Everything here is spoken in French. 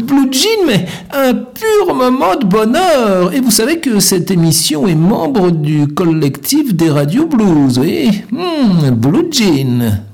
Blue Jean, mais un pur moment de bonheur. Et vous savez que cette émission est membre du collectif des radios blues, oui. Blue Jean.